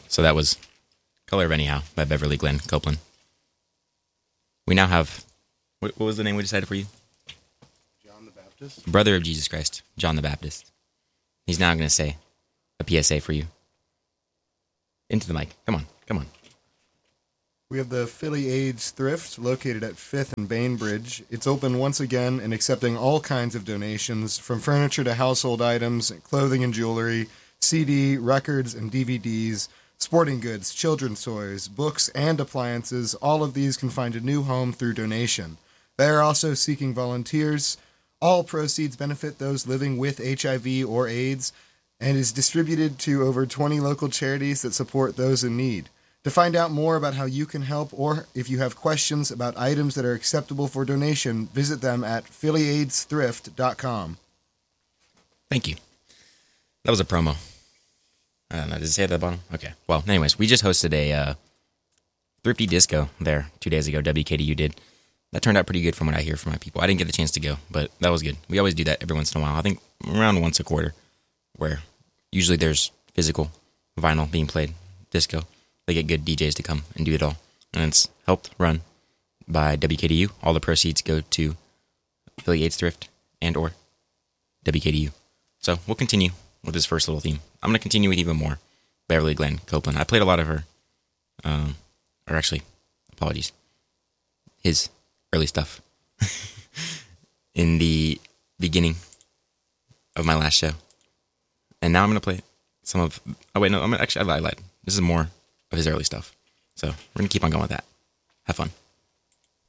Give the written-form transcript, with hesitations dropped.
So that was Color of Anyhow by Beverly Glenn Copeland. We now have, what was the name we decided for you? John the Baptist. Brother of Jesus Christ, John the Baptist. He's now going to say a PSA for you. Into the mic. Come on. We have the Philly AIDS Thrift, located at 5th and Bainbridge. It's open once again and accepting all kinds of donations, from furniture to household items, clothing and jewelry, CD, records and DVDs, sporting goods, children's toys, books, and appliances. All of these can find a new home through donation. They are also seeking volunteers. All proceeds benefit those living with HIV or AIDS and is distributed to over 20 local charities that support those in need. To find out more about how you can help, or if you have questions about items that are acceptable for donation, visit them at phillyaidsthrift.com. Thank you. That was a promo. I don't know. Does it say at the bottom? Okay. Well, anyways, we just hosted a thrifty disco there 2 days ago. WKDU did. That turned out pretty good from what I hear from my people. I didn't get the chance to go, but that was good. We always do that every once in a while. I think around once a quarter, where usually there's physical vinyl being played, disco. They get good DJs to come and do it all. And it's helped run by WKDU. All the proceeds go to Philly AIDS Thrift and or WKDU. So we'll continue with this first little theme. I'm going to continue with even more Beverly Glenn Copeland. I played a lot of her, or actually, apologies, his early stuff in the beginning of my last show. And now I'm going to play some of, oh wait, no, I lied. This is more of his early stuff. So we're going to keep on going with that. Have fun.